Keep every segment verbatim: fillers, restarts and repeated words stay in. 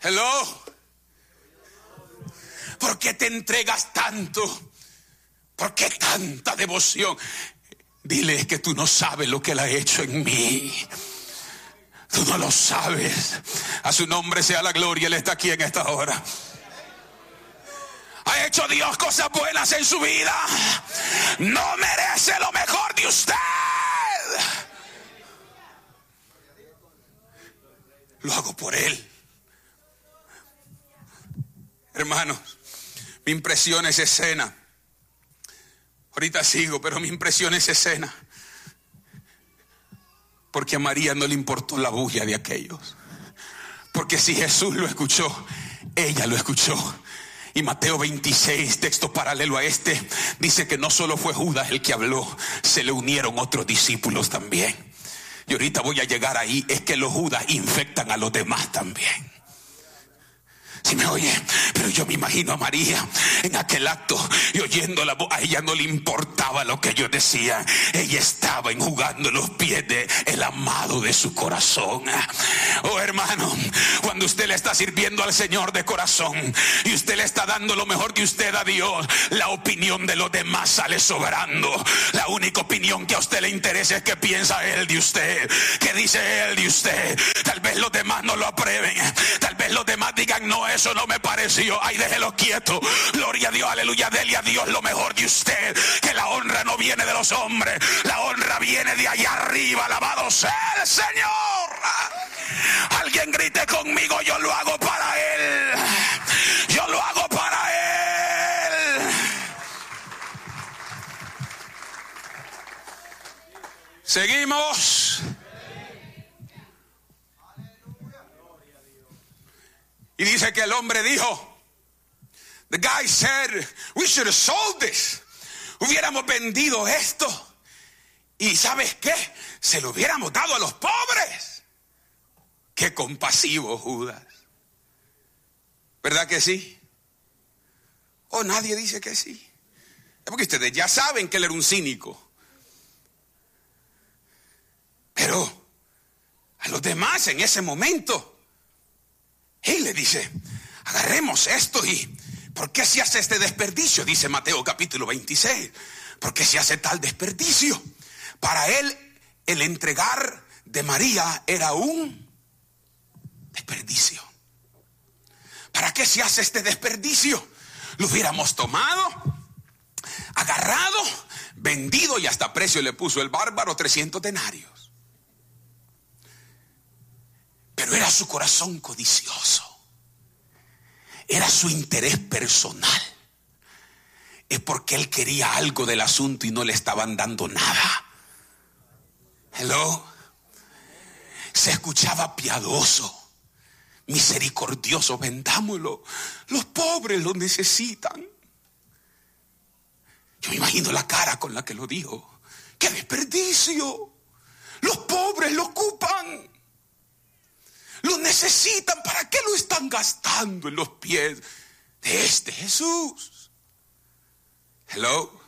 Hello. ¿Por qué te entregas tanto? ¿Por qué tanta devoción? Dile que tú no sabes lo que Él ha hecho en mí. Tú no lo sabes. A su nombre sea la gloria. Él está aquí en esta hora. Ha hecho Dios cosas buenas en su vida. No merece lo mejor de usted. Lo hago por Él. Hermanos, me impresiona esa escena. Ahorita sigo, pero me impresiona esa escena. Porque a María no le importó la bulla de aquellos. Porque si Jesús lo escuchó, ella lo escuchó. Y Mateo veintiséis, texto paralelo a este, dice que no solo fue Judas el que habló, se le unieron otros discípulos también. Y ahorita voy a llegar ahí, es que los Judas infectan a los demás también. Si me oye, pero yo me imagino a María en aquel acto y oyendo la voz. A ella no le importaba lo que yo decía. Ella estaba enjugando los pies de el amado de su corazón. Oh hermano, cuando usted le está sirviendo al Señor de corazón y usted le está dando lo mejor de usted a Dios, la opinión de los demás sale sobrando. La única opinión que a usted le interesa es qué piensa Él de usted, qué dice Él de usted. Tal vez los demás no lo aprueben, tal vez los demás digan no, eso no me pareció. Ay, déjelo quieto. Gloria a Dios, aleluya. Dele a Dios lo mejor de usted. Que la honra no viene de los hombres. La honra viene de allá arriba. Alabado sea el Señor. Alguien grite conmigo: yo lo hago para Él. Yo lo hago para Él. Seguimos. Y dice que el hombre dijo, the guy said, we should have sold this. Hubiéramos vendido esto. Y ¿sabes qué? Se lo hubiéramos dado a los pobres. Qué compasivo Judas. ¿Verdad que sí? ¿O nadie dice que sí? Es porque ustedes ya saben que él era un cínico. Pero a los demás en ese momento, él le dice, agarremos esto. Y ¿por qué se hace este desperdicio? Dice Mateo capítulo veintiséis. ¿Por qué se hace tal desperdicio? Para él el entregar de María era un desperdicio. ¿Para qué se hace este desperdicio? Lo hubiéramos tomado, agarrado, vendido, y hasta precio le puso el bárbaro, trescientos denarios. Pero era su corazón codicioso. Era su interés personal. Es porque él quería algo del asunto y no le estaban dando nada. Hello. Se escuchaba piadoso, misericordioso. Vendámoslo. Los pobres lo necesitan. Yo me imagino la cara con la que lo dijo. ¡Qué desperdicio! Los pobres lo ocupan. Lo necesitan. ¿Para qué lo están gastando en los pies de este Jesús? Hello.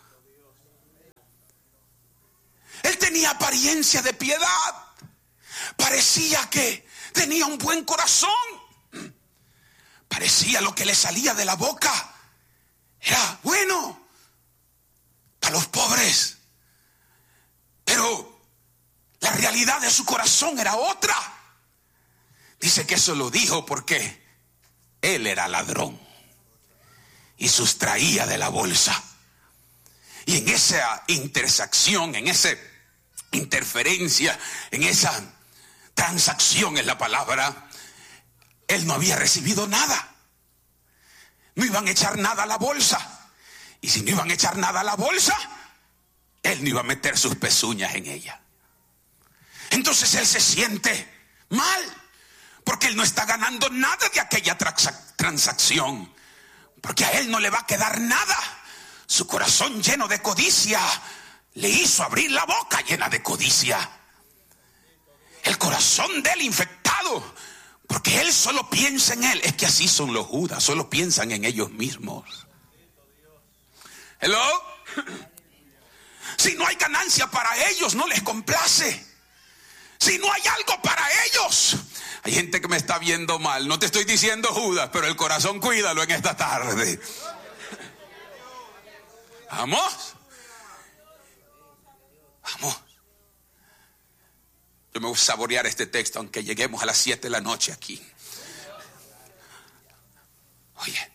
Él tenía apariencia de piedad. Parecía que tenía un buen corazón. Parecía lo que le salía de la boca era bueno para los pobres. Pero la realidad de su corazón era otra. Dice que eso lo dijo porque él era ladrón y sustraía de la bolsa. Y en esa intersección, en esa interferencia, en esa transacción es la palabra, él no había recibido nada. No iban a echar nada a la bolsa. Y si no iban a echar nada a la bolsa, él no iba a meter sus pezuñas en ella. Entonces él se siente mal. Porque él no está ganando nada de aquella transacción. Porque a él no le va a quedar nada. Su corazón lleno de codicia le hizo abrir la boca llena de codicia. El corazón de él infectado. Porque él solo piensa en él. Es que así son los Judas. Solo piensan en ellos mismos. Hello. Si no hay ganancia para ellos, no les complace. Si no hay algo para ellos, Hay gente que me está viendo mal. No te estoy diciendo Judas, pero el corazón cuídalo en esta tarde. Vamos. Vamos. Yo me voy a saborear este texto aunque lleguemos a las siete de la noche aquí. Oye,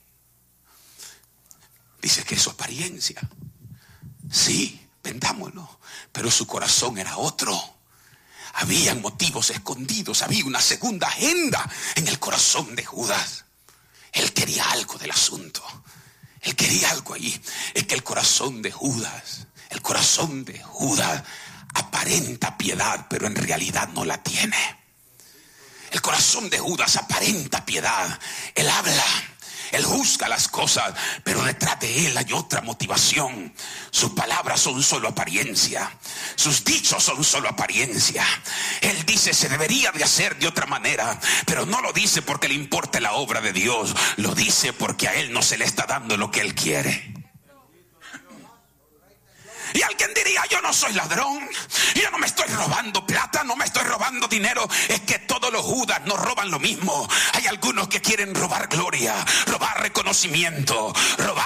dice que su apariencia, sí, vendámoslo, pero su corazón era otro. Había motivos escondidos, había una segunda agenda en el corazón de Judas. Él quería algo del asunto. Él quería algo ahí. Es que el corazón de Judas, el corazón de Judas aparenta piedad, pero en realidad no la tiene. El corazón de Judas aparenta piedad. Él habla, él juzga las cosas, pero detrás de él hay otra motivación. Sus palabras son solo apariencia. Sus dichos son solo apariencia. Él dice se debería de hacer de otra manera, pero no lo dice porque le importe la obra de Dios. Lo dice porque a él no se le está dando lo que él quiere. Y alguien diría, yo no soy ladrón, yo no me estoy robando plata, no me estoy robando dinero. Es que todos los Judas no roban lo mismo. Hay algunos que quieren robar gloria, robar reconocimiento, robar